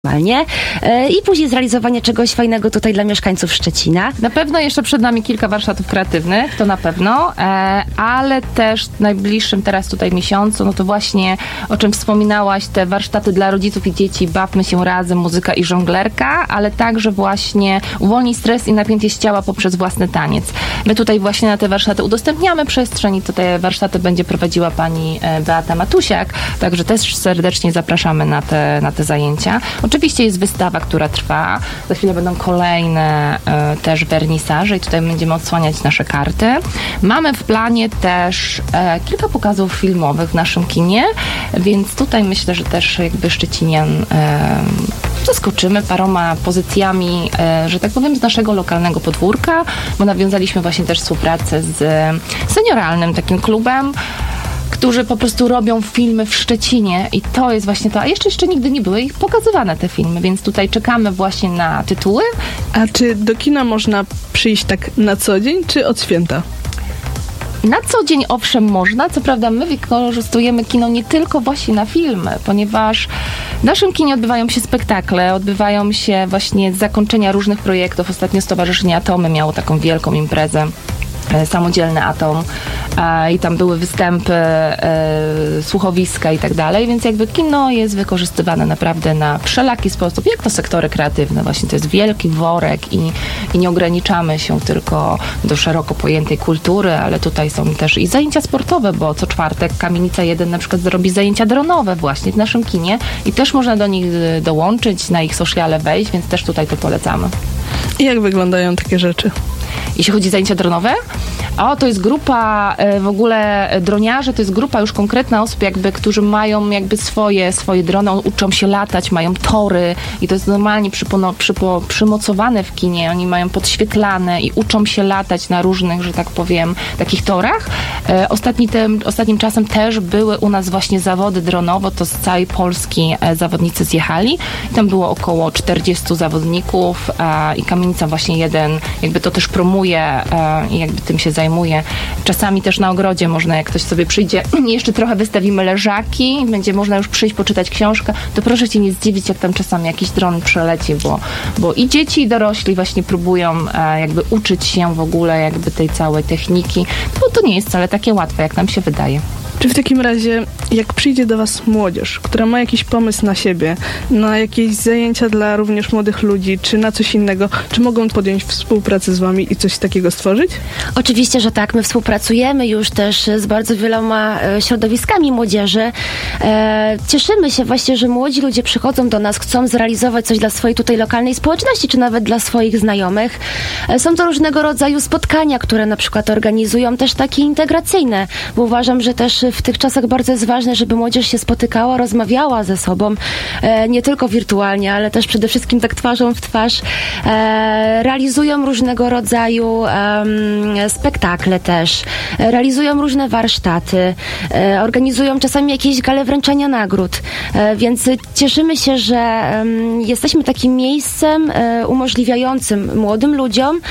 I później zrealizowanie czegoś fajnego tutaj dla mieszkańców Szczecina. Na pewno jeszcze przed nami kilka warsztatów kreatywnych, to na pewno, ale też w najbliższym teraz tutaj miesiącu, no to właśnie o czym wspominałaś, te warsztaty dla rodziców i dzieci, bawmy się razem, muzyka i żonglerka, ale także właśnie uwolnij stres i napięcie z ciała poprzez własny taniec. My tutaj właśnie na te warsztaty udostępniamy przestrzeń i te warsztaty będzie prowadziła pani Beata Matusiak, także też serdecznie zapraszamy na te zajęcia. Oczywiście jest wystawa, która trwa. Za chwilę będą kolejne też wernisaże i tutaj będziemy odsłaniać nasze karty. Mamy w planie też kilka pokazów filmowych w naszym kinie, więc tutaj myślę, że też jakby Szczecinian zaskoczymy paroma pozycjami, że tak powiem, z naszego lokalnego podwórka, bo nawiązaliśmy właśnie też współpracę z senioralnym takim klubem, którzy po prostu robią filmy w Szczecinie i to jest właśnie to, a jeszcze nigdy nie były ich pokazywane te filmy, więc tutaj czekamy właśnie na tytuły. A czy do kina można przyjść tak na co dzień, czy od święta? Na co dzień owszem można, co prawda my wykorzystujemy kino nie tylko właśnie na filmy, ponieważ w naszym kinie odbywają się spektakle, odbywają się właśnie zakończenia różnych projektów. Ostatnio Stowarzyszenie Atomy miało taką wielką imprezę, Samodzielny Atom, i tam były występy, słuchowiska i tak dalej, więc jakby kino jest wykorzystywane naprawdę na wszelaki sposób, jak to sektory kreatywne. Właśnie to jest wielki worek i nie ograniczamy się tylko do szeroko pojętej kultury, ale tutaj są też i zajęcia sportowe, bo co czwartek Kamienica 1 na przykład zrobi zajęcia dronowe właśnie w naszym kinie i też można do nich dołączyć, na ich sociale wejść, więc też tutaj to polecamy. I jak wyglądają takie rzeczy? Jeśli chodzi o zajęcia dronowe, to jest grupa w ogóle droniarzy, to jest grupa już konkretna osób jakby, którzy mają jakby swoje drony, uczą się latać, mają tory i to jest normalnie przymocowane w kinie, oni mają podświetlane i uczą się latać na różnych, że tak powiem, takich torach. Ostatnim czasem też były u nas właśnie zawody dronowe, to z całej Polski zawodnicy zjechali. I tam było około 40 zawodników i Kamienica właśnie 1 jakby to też promuje i jakby tym się zajmuje. Czasami też na ogrodzie można, jak ktoś sobie przyjdzie, jeszcze trochę wystawimy leżaki, będzie można już przyjść, poczytać książkę, to proszę się nie zdziwić, jak tam czasami jakiś dron przeleci, bo i dzieci, i dorośli właśnie próbują jakby uczyć się w ogóle jakby tej całej techniki, bo to nie jest wcale takie łatwe, jak nam się wydaje. Czy w takim razie, jak przyjdzie do was młodzież, która ma jakiś pomysł na siebie, na jakieś zajęcia dla również młodych ludzi, czy na coś innego, czy mogą podjąć współpracę z wami i coś takiego stworzyć? Oczywiście, że tak. My współpracujemy już też z bardzo wieloma środowiskami młodzieży. Cieszymy się właśnie, że młodzi ludzie przychodzą do nas, chcą zrealizować coś dla swojej tutaj lokalnej społeczności, czy nawet dla swoich znajomych. Są to różnego rodzaju spotkania, które na przykład organizują też takie integracyjne, bo uważam, że też w tych czasach bardzo jest ważne, żeby młodzież się spotykała, rozmawiała ze sobą, nie tylko wirtualnie, ale też przede wszystkim tak twarzą w twarz. Realizują różnego rodzaju spektakle też, realizują różne warsztaty, organizują czasami jakieś gale wręczania nagród, więc cieszymy się, że jesteśmy takim miejscem umożliwiającym młodym ludziom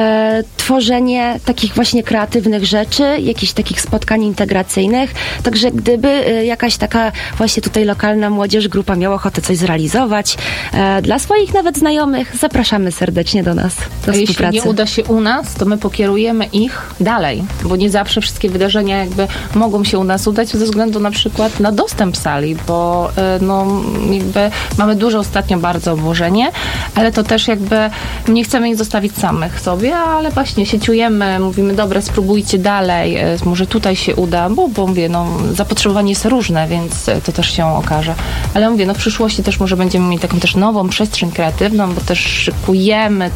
tworzenie takich właśnie kreatywnych rzeczy, jakichś takich spotkań integracyjnych. Także gdyby jakaś taka właśnie tutaj lokalna młodzież, grupa miała ochotę coś zrealizować dla swoich nawet znajomych, zapraszamy serdecznie do nas, do współpracy. Jeśli nie uda się u nas, to my pokierujemy ich dalej, bo nie zawsze wszystkie wydarzenia jakby mogą się u nas udać ze względu na przykład na dostęp sali, bo no jakby mamy duże ostatnio bardzo obłożenie, ale to też jakby nie chcemy ich zostawić samych sobie, ale właśnie sieciujemy, mówimy, dobra, spróbujcie dalej, może tutaj się uda, bo mówię, no zapotrzebowanie jest różne, więc to też się okaże. Ale mówię, no w przyszłości też może będziemy mieli taką też nową przestrzeń kreatywną, bo też szykujemy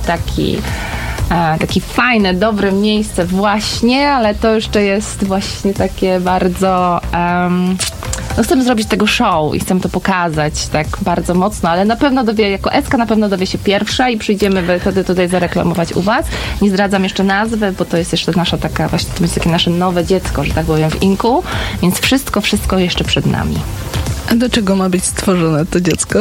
takie fajne, dobre miejsce właśnie, ale to jeszcze jest właśnie takie bardzo... no chcemy zrobić tego show i chcemy to pokazać tak bardzo mocno, ale na pewno jako Eska na pewno dowie się pierwsza i przyjdziemy wtedy tutaj zareklamować u was. Nie zdradzam jeszcze nazwy, bo to jest jeszcze nasza taka, właśnie to jest takie nasze nowe dziecko, że tak powiem, w Inku, więc wszystko jeszcze przed nami. A do czego ma być stworzone to dziecko?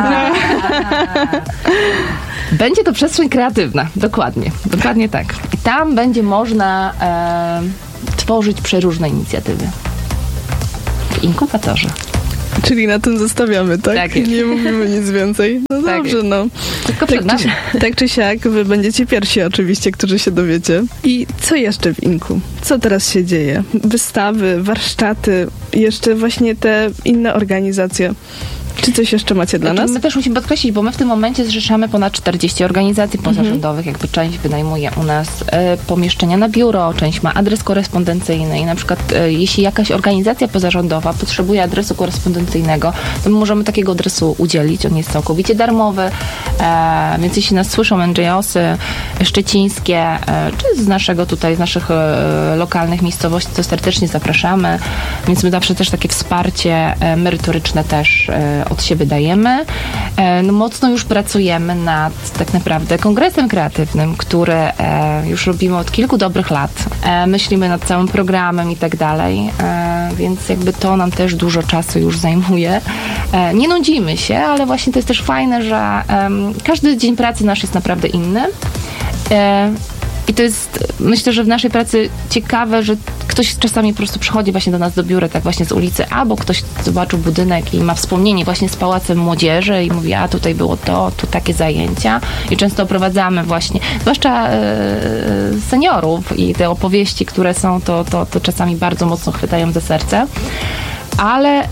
Będzie to przestrzeń kreatywna, dokładnie tak. I tam będzie można tworzyć przeróżne inicjatywy. W inkubatorze. Czyli na tym zostawiamy, tak? Tak jest. Nie mówimy nic więcej. No Tak dobrze, jest. no. Tylko przed nami. Tak czy siak, wy będziecie pierwsi oczywiście, którzy się dowiecie. I co jeszcze w Inku? Co teraz się dzieje? Wystawy, warsztaty, jeszcze właśnie te inne organizacje. Czy coś jeszcze macie dla nas? My też musimy podkreślić, bo my w tym momencie zrzeszamy ponad 40 organizacji pozarządowych. Jakby część wynajmuje u nas pomieszczenia na biuro, część ma adres korespondencyjny i na przykład jeśli jakaś organizacja pozarządowa potrzebuje adresu korespondencyjnego, to my możemy takiego adresu udzielić. On jest całkowicie darmowy, więc jeśli nas słyszą NGO-sy szczecińskie, czy z naszych lokalnych miejscowości, to serdecznie zapraszamy. Więc my zawsze też takie wsparcie merytoryczne też od siebie dajemy. No, mocno już pracujemy nad tak naprawdę kongresem kreatywnym, który już robimy od kilku dobrych lat. Myślimy nad całym programem i tak dalej, więc jakby to nam też dużo czasu już zajmuje. Nie nudzimy się, ale właśnie to jest też fajne, że każdy dzień pracy nasz jest naprawdę inny. I to jest, myślę, że w naszej pracy ciekawe, że ktoś czasami po prostu przychodzi właśnie do nas do biura, tak właśnie z ulicy, albo ktoś zobaczył budynek i ma wspomnienie właśnie z Pałacem Młodzieży i mówi, a tutaj było to, tu takie zajęcia. I często oprowadzamy właśnie, zwłaszcza seniorów i te opowieści, które są, to czasami bardzo mocno chwytają za serce. Ale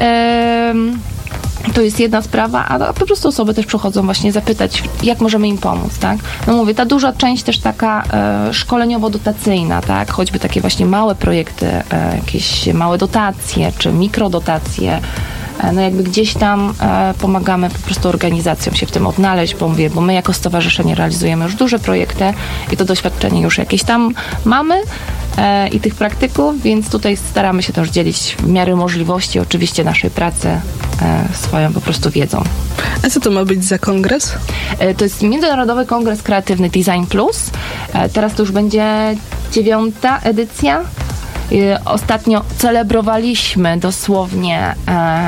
to jest jedna sprawa, a po prostu osoby też przychodzą właśnie zapytać, jak możemy im pomóc, tak? No mówię, ta duża część też taka szkoleniowo-dotacyjna, tak? Choćby takie właśnie małe projekty, jakieś małe dotacje, czy mikrodotacje, no jakby gdzieś tam pomagamy po prostu organizacjom się w tym odnaleźć, bo my jako stowarzyszenie realizujemy już duże projekty i to doświadczenie już jakieś tam mamy i tych praktyków, więc tutaj staramy się też dzielić w miarę możliwości oczywiście naszej pracy swoją po prostu wiedzą. A co to ma być za kongres? To jest Międzynarodowy Kongres Kreatywny Design Plus. Teraz to już będzie 9. edycja. Ostatnio celebrowaliśmy dosłownie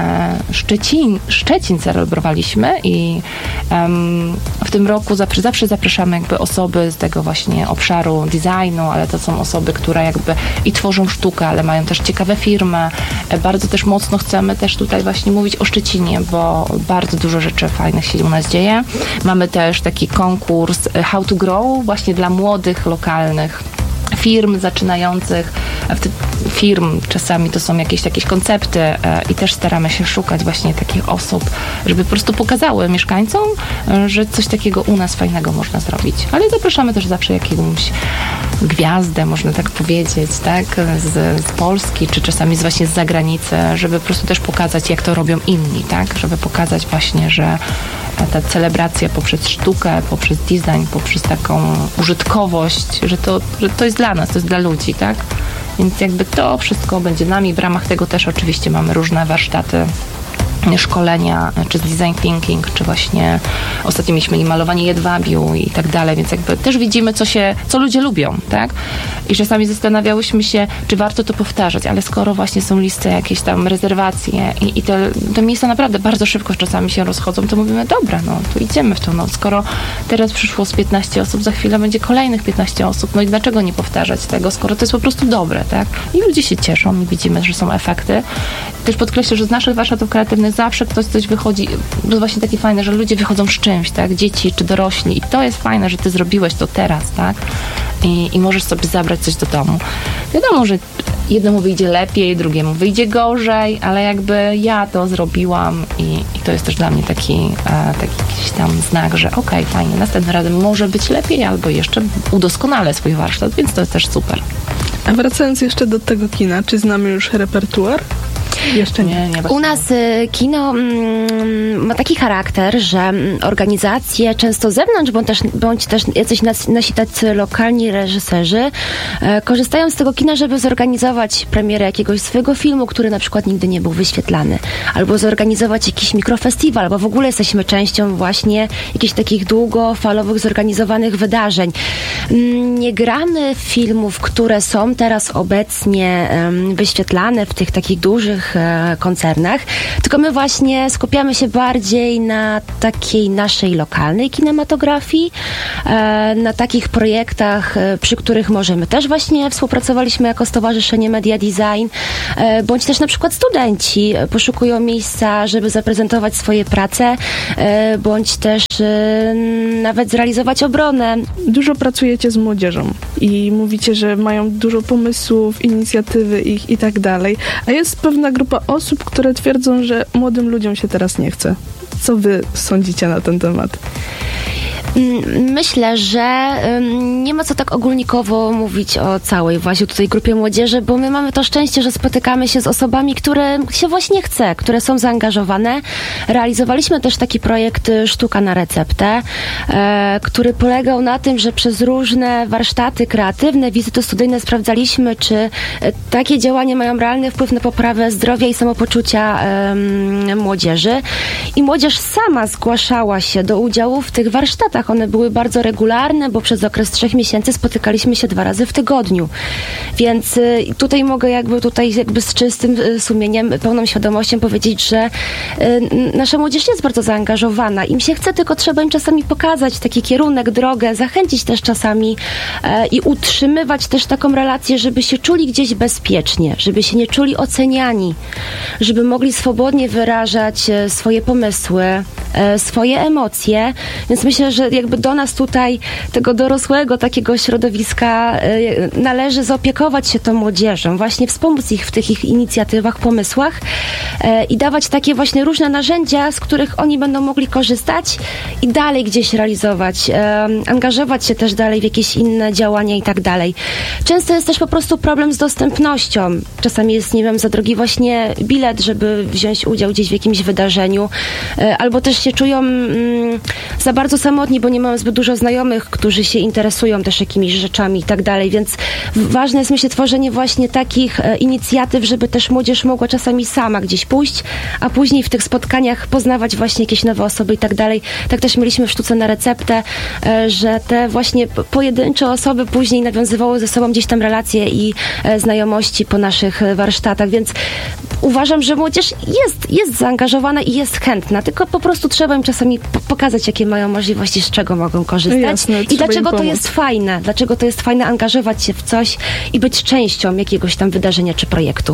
Szczecin celebrowaliśmy i w tym roku zawsze zapraszamy jakby osoby z tego właśnie obszaru designu, ale to są osoby, które jakby i tworzą sztukę, ale mają też ciekawe firmy. Bardzo też mocno chcemy też tutaj właśnie mówić o Szczecinie, bo bardzo dużo rzeczy fajnych się u nas dzieje. Mamy też taki konkurs How to Grow właśnie dla młodych, lokalnych firm zaczynających, firm czasami to są jakieś koncepty i też staramy się szukać właśnie takich osób, żeby po prostu pokazały mieszkańcom, że coś takiego u nas fajnego można zrobić. Ale zapraszamy też zawsze jakąś gwiazdę, można tak powiedzieć, tak, z Polski, czy czasami właśnie z zagranicy, żeby po prostu też pokazać, jak to robią inni, tak, żeby pokazać właśnie, że ta celebracja poprzez sztukę, poprzez design, poprzez taką użytkowość, że to jest dla nas, to jest dla ludzi, tak? Więc jakby to wszystko będzie nami. W ramach tego też oczywiście mamy różne warsztaty, szkolenia, czy design thinking, czy właśnie ostatnio mieliśmy malowanie jedwabiu i tak dalej, więc jakby też widzimy, co ludzie lubią, tak? I czasami zastanawiałyśmy się, czy warto to powtarzać, ale skoro właśnie są listy, jakieś tam rezerwacje i te miejsca naprawdę bardzo szybko czasami się rozchodzą, to mówimy, dobra, no to idziemy w to, no skoro teraz przyszło z 15 osób, za chwilę będzie kolejnych 15 osób, no i dlaczego nie powtarzać tego, skoro to jest po prostu dobre, tak? I ludzie się cieszą i widzimy, że są efekty. Też podkreślę, że z naszych warsztatów kreatywnych zawsze ktoś coś wychodzi, to jest właśnie takie fajne, że ludzie wychodzą z czymś, tak, dzieci czy dorośli i to jest fajne, że ty zrobiłeś to teraz, tak, i możesz sobie zabrać coś do domu. Wiadomo, że jednemu wyjdzie lepiej, drugiemu wyjdzie gorzej, ale jakby ja to zrobiłam i to jest też dla mnie taki jakiś tam znak, że okej, fajnie, następnym razem może być lepiej albo jeszcze udoskonalę swój warsztat, więc to jest też super. A wracając jeszcze do tego kina, czy znamy już repertuar? Jeszcze nie. U nas kino ma taki charakter, że organizacje często z zewnątrz, bądź też jacyś nasi tacy lokalni reżyserzy korzystają z tego kina, żeby zorganizować premierę jakiegoś swojego filmu, który na przykład nigdy nie był wyświetlany, albo zorganizować jakiś mikrofestiwal, albo w ogóle jesteśmy częścią właśnie jakichś takich długofalowych, zorganizowanych wydarzeń. Nie gramy filmów, które są teraz obecnie wyświetlane w tych takich dużych koncernach, tylko my właśnie skupiamy się bardziej na takiej naszej lokalnej kinematografii, na takich projektach, przy których możemy też właśnie współpracowaliśmy jako Stowarzyszenie Media Design, bądź też na przykład studenci poszukują miejsca, żeby zaprezentować swoje prace, bądź też nawet zrealizować obronę. Dużo pracujecie z młodzieżą i mówicie, że mają dużo pomysłów, inicjatywy i tak dalej, a jest pewna grupa osób, które twierdzą, że młodym ludziom się teraz nie chce. Co wy sądzicie na ten temat? Myślę, że nie ma co tak ogólnikowo mówić o całej właśnie tutaj grupie młodzieży, bo my mamy to szczęście, że spotykamy się z osobami, które się właśnie chce, które są zaangażowane. Realizowaliśmy też taki projekt Sztuka na receptę, który polegał na tym, że przez różne warsztaty kreatywne, wizyty studyjne sprawdzaliśmy, czy takie działania mają realny wpływ na poprawę zdrowia i samopoczucia młodzieży. I młodzież sama zgłaszała się do udziału w tych warsztatach. One były bardzo regularne, bo przez okres 3 miesięcy spotykaliśmy się 2 razy w tygodniu. Więc tutaj mogę jakby z czystym sumieniem, pełną świadomością powiedzieć, że nasza młodzież jest bardzo zaangażowana. Im się chce, tylko trzeba im czasami pokazać taki kierunek, drogę, zachęcić też czasami i utrzymywać też taką relację, żeby się czuli gdzieś bezpiecznie, żeby się nie czuli oceniani, żeby mogli swobodnie wyrażać swoje pomysły, swoje emocje. Więc myślę, że jakby do nas tutaj, tego dorosłego takiego środowiska, należy zaopiekować się tą młodzieżą, właśnie wspomóc ich w tych ich inicjatywach, pomysłach i dawać takie właśnie różne narzędzia, z których oni będą mogli korzystać i dalej gdzieś realizować, angażować się też dalej w jakieś inne działania i tak dalej. Często jest też po prostu problem z dostępnością. Czasami jest, nie wiem, za drogi właśnie bilet, żeby wziąć udział gdzieś w jakimś wydarzeniu, albo też się czują za bardzo samotni, bo nie mają zbyt dużo znajomych, którzy się interesują też jakimiś rzeczami i tak dalej, więc ważne jest, myślę, tworzenie właśnie takich inicjatyw, żeby też młodzież mogła czasami sama gdzieś pójść, a później w tych spotkaniach poznawać właśnie jakieś nowe osoby i tak dalej. Tak też mieliśmy w Sztuce na receptę, że te właśnie pojedyncze osoby później nawiązywały ze sobą gdzieś tam relacje i znajomości po naszych warsztatach, więc uważam, że młodzież jest zaangażowana i jest chętna, tylko po prostu trzeba im czasami pokazać, jakie mają możliwości, z czego mogą korzystać. Jasne, i dlaczego to jest fajne. Dlaczego to jest fajne angażować się w coś i być częścią jakiegoś tam wydarzenia czy projektu.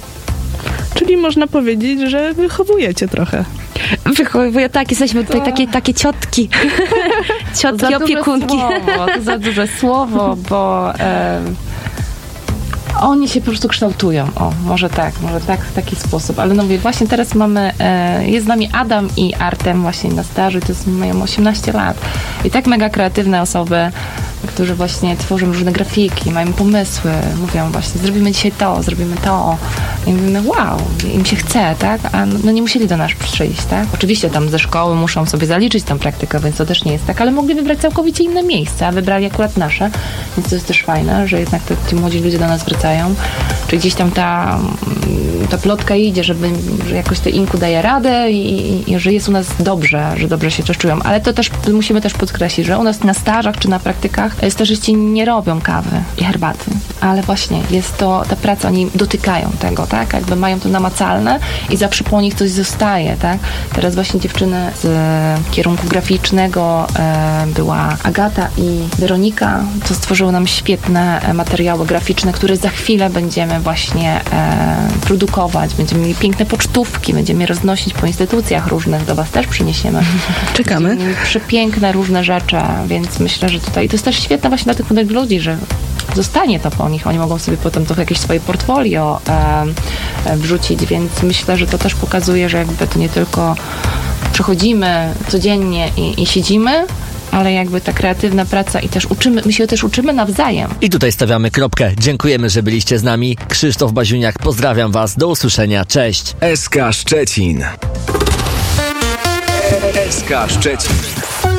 Czyli można powiedzieć, że wychowujecie trochę. Wychowuję, tak, jesteśmy tutaj takie ciotki. Ciotki, opiekunki. To za duże słowo, bo oni się po prostu kształtują. Może tak, w taki sposób. Ale no mówię, właśnie teraz jest z nami Adam i Artem właśnie na stażu i mają 18 lat. I tak mega kreatywne osoby, którzy właśnie tworzą różne grafiki, mają pomysły, mówią właśnie, zrobimy dzisiaj to, zrobimy to. I mówimy, wow, im się chce, tak? A no nie musieli do nas przyjść, tak? Oczywiście tam ze szkoły muszą sobie zaliczyć tą praktykę, więc to też nie jest tak, ale mogli wybrać całkowicie inne miejsca, a wybrali akurat nasze, więc to jest też fajne, że jednak ci młodzi ludzie do nas wracają. Czy gdzieś tam ta plotka idzie, że jakoś to Inku daje radę i że jest u nas dobrze, że dobrze się też czują. Ale to też musimy też podkreślić, że u nas na stażach czy na praktykach stażyści nie robią kawy i herbaty, ale właśnie jest to ta praca, oni dotykają tego, tak? Jakby mają to namacalne i zawsze po nich coś zostaje, tak? Teraz właśnie dziewczyny z kierunku graficznego była Agata i Weronika, co stworzyły nam świetne materiały graficzne, które za chwilę będziemy właśnie produkować, będziemy mieli piękne pocztówki, będziemy je roznosić po instytucjach różnych, do was też przyniesiemy. Czekamy. Będziemy mieli przepiękne różne rzeczy, więc myślę, że tutaj to jest też świetne właśnie dla tych młodych ludzi, że zostanie to po nich, oni mogą sobie potem to jakieś swoje portfolio wrzucić, więc myślę, że to też pokazuje, że jakby to nie tylko przechodzimy codziennie i siedzimy, ale jakby ta kreatywna praca i też my się też uczymy nawzajem. I tutaj stawiamy kropkę. Dziękujemy, że byliście z nami. Krzysztof Baziuniak, pozdrawiam was. Do usłyszenia. Cześć. SK Szczecin. SK Szczecin.